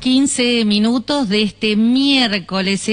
15 minutos de este miércoles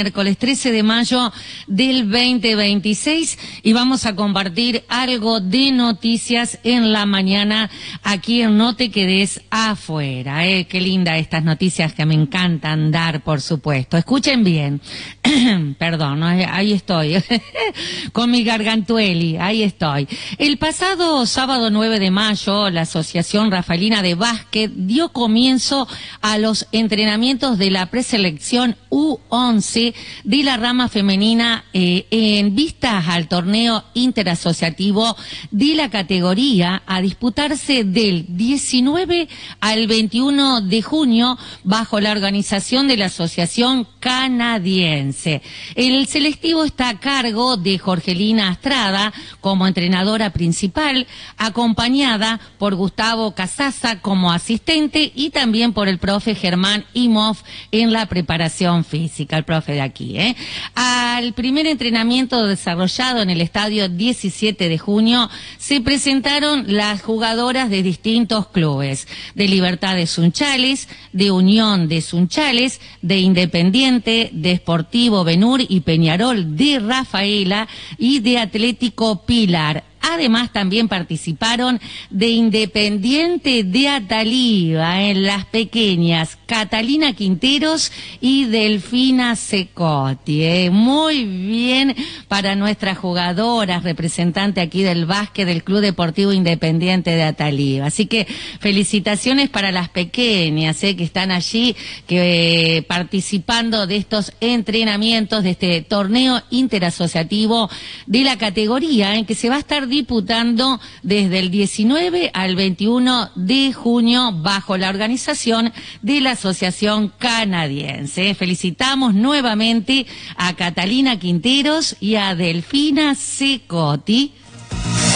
13 de mayo del 2026, y vamos a compartir algo de noticias en la mañana aquí en No Te Quedes Afuera. Qué linda estas noticias que me encantan dar, por supuesto. Escuchen bien. Perdón, ahí estoy, con mi gargantueli, ahí estoy. El pasado sábado 9 de mayo, la Asociación Rafaelina de Básquet dio comienzo a los entrenamientos de la preselección U11 de la rama femenina en vistas al torneo interasociativo de la categoría a disputarse del 19 al 21 de junio bajo la organización de la Asociación Canadiense. El selectivo está a cargo de Jorgelina Astrada como entrenadora principal, acompañada por Gustavo Casaza como asistente y también por el profe Germán Imov en la preparación física, el profe de aquí. Al primer entrenamiento desarrollado en el estadio 17 de junio se presentaron las jugadoras de distintos clubes, de Libertad de Sunchales, de Unión de Sunchales, de Independiente, de Sportivo Benur y Peñarol de Rafaela y de Atlético Pilar. Además, también participaron de Independiente de Ataliva en las pequeñas Catalina Quinteros y Delfina Secotti. Muy bien para nuestras jugadoras, representante aquí del básquet del Club Deportivo Independiente de Ataliva. Así que felicitaciones para las pequeñas que están allí participando de estos entrenamientos, de este torneo interasociativo de la categoría en que se va a estar disputando desde el 19 al 21 de junio bajo la organización de la Asociación Canadiense. Felicitamos nuevamente a Catalina Quinteros y a Delfina Secotti.